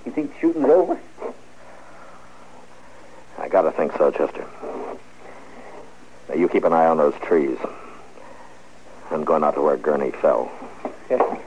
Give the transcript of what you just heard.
You think shooting's over? I gotta think so, Chester. Now, you keep an eye on those trees. I'm going out to where Gurney fell. Yes.